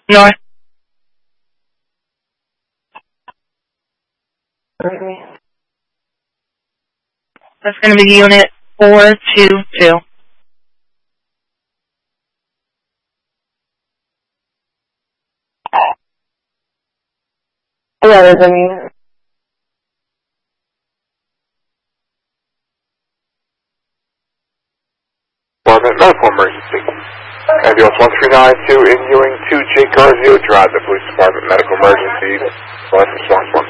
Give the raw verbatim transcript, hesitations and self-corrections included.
North. Okay. That's going to be unit four two two. Yeah, there's a unit. Department, medical emergency. Ambulance one three nine two in Ewing two J Carzio Drive, the police department, medical emergency. Life response one.